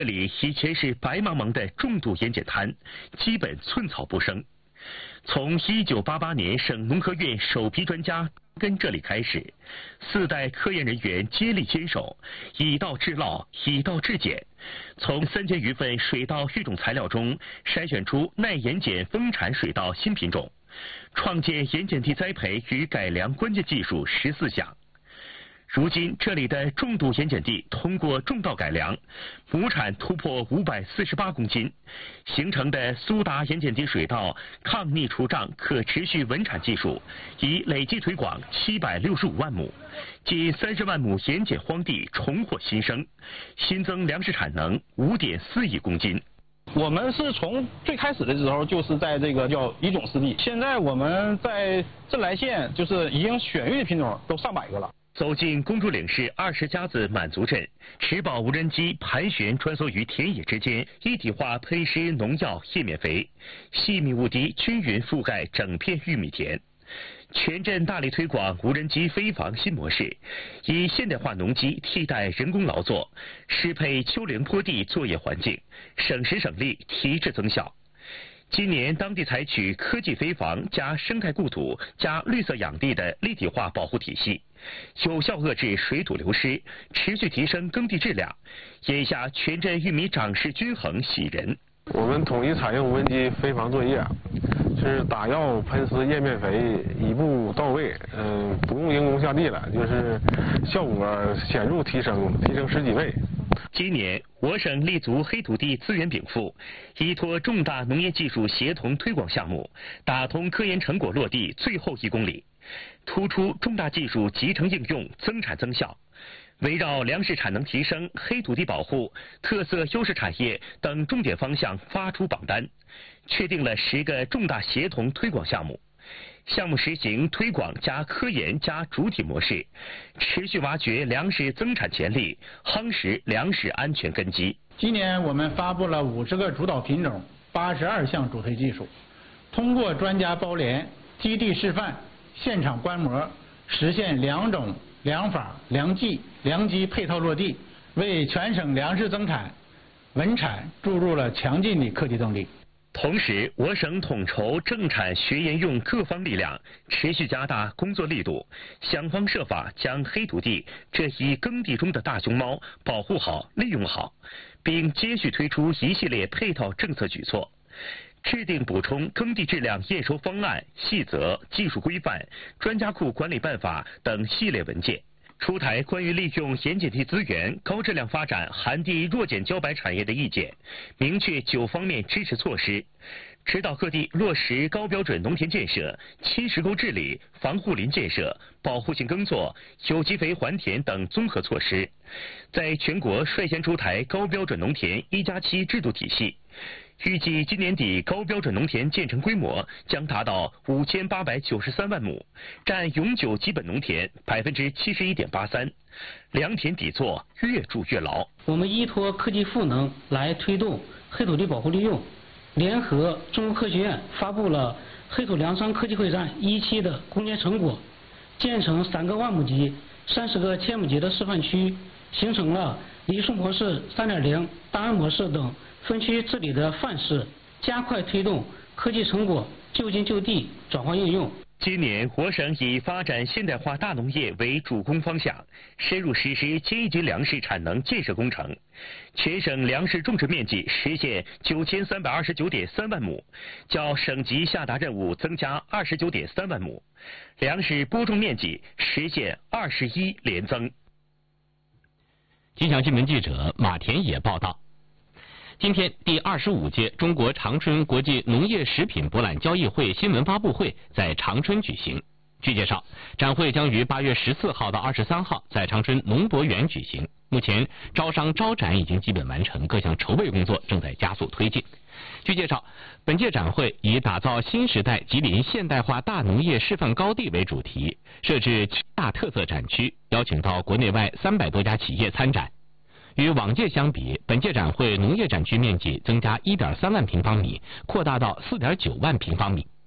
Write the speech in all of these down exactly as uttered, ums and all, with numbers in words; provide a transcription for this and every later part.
这里以前是白茫茫的重度盐碱滩，基本寸草不生。从一九八八年省农科院首批专家跟这里开始，四代科研人员接力坚守，以稻制酪，以稻制碱，从三千余份水稻育种材料中筛选出耐盐碱丰产水稻新品种，创建盐碱地栽培与改良关键技术十四项。如今，这里的重度盐碱地通过种稻改良，亩产突破五百四十八公斤，形成的苏达盐碱地水稻抗逆除障可持续稳产技术，已累计推广七百六十五万亩，近三十万亩盐碱荒地重获新生，新增粮食产能五点四亿公斤。 我们是从最开始的时候就是在这个叫乙种湿地，现在我们在镇来县就是已经选育的品种都上百个了。 走进公主岭市二十家子满族镇，持宝无人机盘旋穿梭于田野之间，一体化喷施农药、叶面肥，细密雾滴均匀覆盖整片玉米田。全镇大力推广无人机飞防新模式，以现代化农机替代人工劳作，适配丘陵坡地作业环境，省时省力，提质增效。今年，当地采取科技飞防加生态固土加绿色养地的立体化保护体系，有效遏制水土流失，持续提升耕地质量。眼下，全镇玉米长势均衡，喜人。 我们统一采用无人机飞防作业，是打药、喷施、叶面肥，一步到位，嗯、呃，不用人工下地了，就是效果显著提升，提升十几倍。 今年，我省立足黑土地资源禀赋，依托重大农业技术协同推广项目，打通科研成果落地最后一公里，突出重大技术集成应用，增产增效。围绕粮食产能提升、黑土地保护、特色优势产业等重点方向发出榜单，确定了十个重大协同推广项目。项目实行推广加科研加主体模式，持续挖掘粮食增产潜力，夯实粮食安全根基。 今年我们发布了五十个主导品种，八十二项主推技术，通过专家包联、基地示范、现场观摩，实现粮种、粮法、粮技、粮机配套落地，为全省粮食增产、稳产注入了强劲的科技动力。 同时，我省统筹政产学研用各方力量，持续加大工作力度，想方设法将黑土地这一耕地中的大熊猫保护好、利用好，并接续推出一系列配套政策举措，制定补充耕地质量验收方案、细则、技术规范、专家库管理办法等系列文件。出台关于利用盐碱地资源高质量发展含地弱碱茭白产业的意见，明确九方面支持措施，指导各地落实高标准农田建设、侵蚀沟治理、防护林建设、保护性耕作、有机肥还田等综合措施，在全国率先出台高标准农田一加七制度体系。预计今年底高标准农田建成规模将达到五千八百九十三万亩，占永久基本农田百分之七十一点八三，良田底座越筑越牢。 我们依托科技赋能来推动黑土地保护利用，联合中国科学院发布了黑土粮商科技会战一期的攻坚成果，建成三个万亩级、三十个千亩级的示范区，形成了梨树模式 三点零、大安模式等分区治理的范式，加快推动科技成果就近就地转化应用。 今年，我省以发展现代化大农业为主攻方向，深入实施千亿级粮食产能建设工程，全省粮食种植面积实现九千三百二十九点三万亩，较省级下达任务增加二十九点三万亩，粮食播种面积实现二十一连增。 吉祥新闻记者马田野报道。今天，第二十五届中国长春国际农业食品博览交易会新闻发布会在长春举行。据介绍，展会将于八月十四号到二十三号在长春农博园举行。目前，招商招展已经基本完成，各项筹备工作正在加速推进。据介绍，本届展会以打造新时代吉林现代化大农业示范高地为主题，设置七大特色展区，邀请到国内外三百多家企业参展。与往届相比，本届展会农业展区面积增加 一点三万平方米，扩大到 四点九万平方米。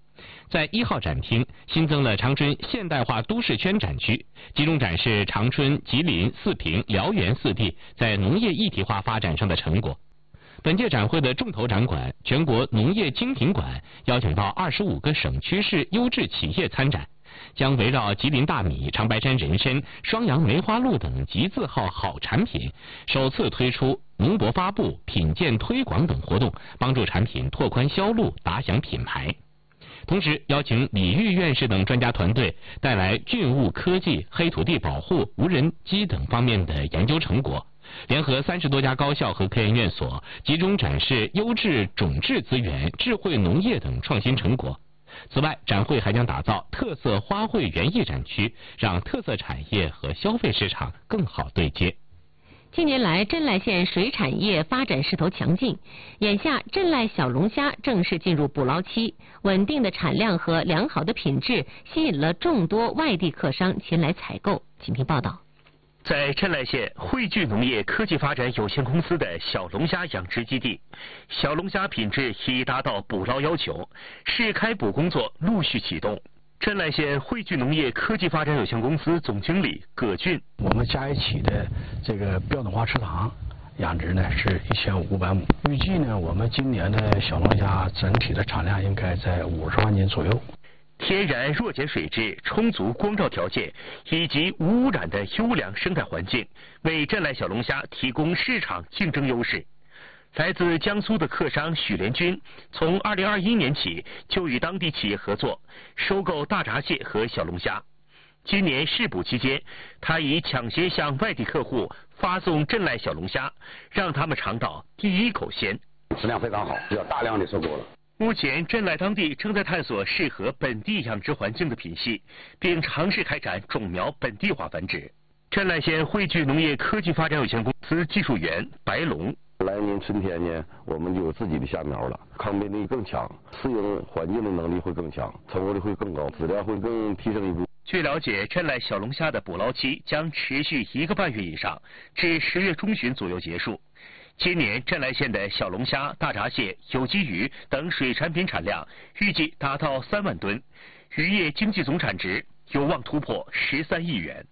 在一号展厅新增了长春现代化都市圈展区，集中展示长春、吉林、四平、辽源四地在农业一体化发展上的成果。本届展会的重头展馆全国农业精品馆邀请到二十五个省区市优质企业参展，将围绕吉林大米、长白山人参、双阳梅花鹿等集字号好产品，首次推出农博发布、品鉴推广等活动，帮助产品拓宽销路、打响品牌。同时，邀请李玉院士等专家团队带来菌物科技、黑土地保护、无人机等方面的研究成果。联合三十多家高校和科研院所，集中展示优质种质资源、智慧农业等创新成果。此外，展会还将打造特色花卉园艺展区，让特色产业和消费市场更好对接。 近年来，镇赖县水产业发展势头强劲，眼下镇赖小龙虾正式进入捕捞期，稳定的产量和良好的品质吸引了众多外地客商前来采购。请听报道。 在镇赖县汇聚农业科技发展有限公司的小龙虾养殖基地，小龙虾品质已达到捕捞要求，试开捕工作陆续启动。镇赖县汇聚农业科技发展有限公司总经理葛俊， 我们加一起的这个标准化池塘养殖呢是一千五百亩，预计呢我们今年的小龙虾整体的产量应该在五十万斤左右。 天然弱碱水质、充足光照条件以及无污染的优良生态环境，为镇赖小龙虾提供市场竞争优势。来自江苏的客商许连军，从二零二一年起就与当地企业合作，收购大闸蟹和小龙虾。今年试捕期间，他已抢先向外地客户发送镇赖小龙虾，让他们尝到第一口鲜。 质量非常好，比较大量的收购了。 目前，镇赖当地正在探索适合本地养殖环境的品系，并尝试开展种苗本地化繁殖。镇赖县汇聚农业科技发展有限公司技术员白龙。 来年春天呢，我们就有自己的虾苗了，抗病力更强，适应环境的能力会更强，成活率会更高，质量会更提升一步。 据了解，镇赖小龙虾的捕捞期将持续一个半月以上，至十月中旬左右结束。今年镇赖县的小龙虾、大闸蟹、有机鱼等水产品产量预计达到三万吨，渔业经济总产值有望突破十三亿元。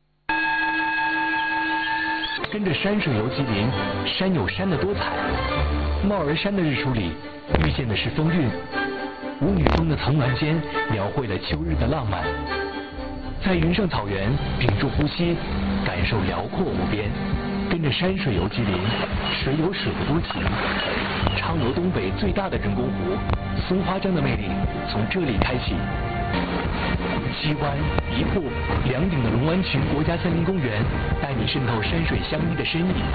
跟着山水游吉林，山有山的多彩。帽儿山的日出里，遇见的是风韵。舞女峰的层峦间，描绘了秋日的浪漫。在云上草原，屏住呼吸，感受辽阔无边。跟着山水游吉林，水有水的多情。昌罗东北最大的人工湖，松花江的魅力从这里开启。西湾、一瀑、两顶的龙湾群国家森林公园，带你渗透山水相依的身影。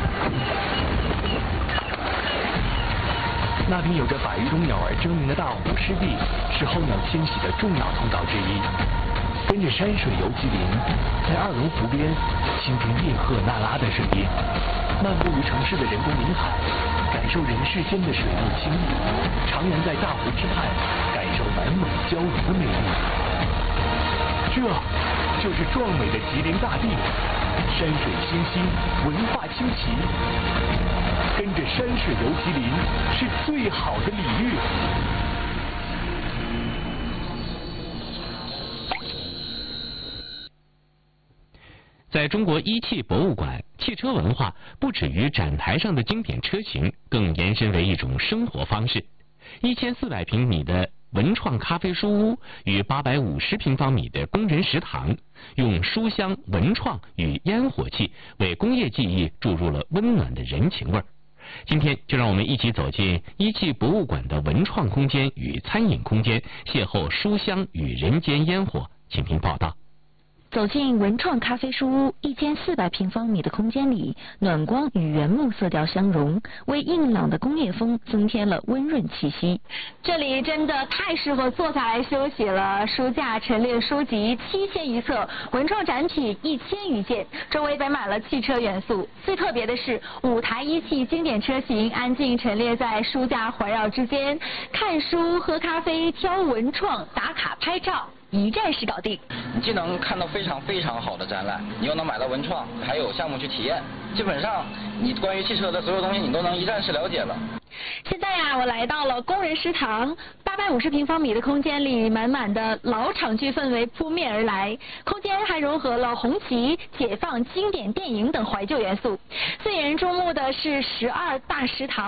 那片有着百余种鸟儿争鸣的大湖湿地，是候鸟迁徙的重要通道之一。跟着山水游吉林，在二龙湖边倾听叶赫那拉的声音，漫步于城市的人工林海，感受人世间的水陆清逸，徜徉在大湖之畔，感受满蒙交融的魅力。这就是壮美的吉林大地，山水清新，文化清奇。跟着山水游吉林是最好的礼遇。 在中国一汽博物馆，汽车文化不止于展台上的经典车型，更延伸为一种生活方式。一千四百平米的文创咖啡书屋与八百五十平方米的工人食堂，用书香、文创与烟火气为工业记忆注入了温暖的人情味儿。今天就让我们一起走进一汽博物馆的文创空间与餐饮空间，邂逅书香与人间烟火。请听报道。 走进文创咖啡书屋，一间四百平方米的空间里，暖光与原木色调相融，为硬朗的工业风增添了温润气息。 这里真的太适合坐下来休息了，书架陈列书籍七千余册，文创展品一千余件，周围摆满了汽车元素。最特别的是，五台一汽经典车型安静陈列在书架环绕之间，看书、喝咖啡、挑文创、打卡拍照。一站式搞定， 你既能看到非常非常好的展览，你又能买到文创，还有项目去体验，基本上你关于汽车的所有东西你都能一站式了解了。 现在呀、啊，我来到了工人食堂，八百百五十平方米的空间里，满满的老厂区氛围扑面而来。空间还融合了红旗、解放、经典电影等怀旧元素。最引人注目的是十二大食堂。